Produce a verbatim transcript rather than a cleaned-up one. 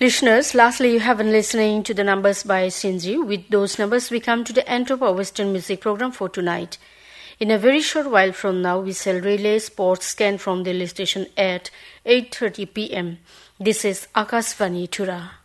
Listeners, lastly, you have been listening to the numbers by Shinji. With those numbers, we come to the end of our Western music program for tonight. In a very short while from now, we shall relay sports scan from the station at eight thirty p.m. This is Akashvani Tura.